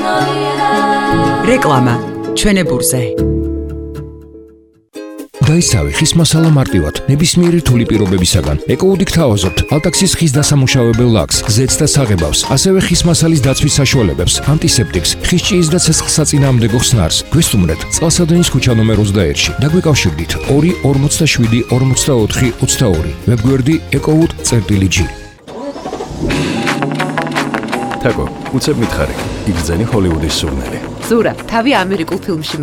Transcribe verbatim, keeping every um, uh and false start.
რეკლამა ჩვენებურზე დაისავი ხის მასალა მარტივად ნებისმიერი რთული პირობებისაგან. ეკოუდით თავაზობთ ალტაქსის ხის დასამუშავებელ ლაქს, ზეთს და საღებავს, ასევე ხის მასალის დაცვის საშუალებებს, ანტისეპტიკს, ხის ჭიის და ცეცხლსაწინააღმდეგო ხსნარს. გვესტუმრეთ წყალსადენის ქუჩა ნომერ ოცდაერთში. დაგვიკავშირდით ორი ორმოცდაშვიდი ორმოცდაოთხი ოცდაორი. ვებგვერდი ეკოუდ.გი. თაკო, უცებ მითხარი, იგრძენი ჰოლივუდის სურნელი. ზურა, თავი ამერიკულ ფილმში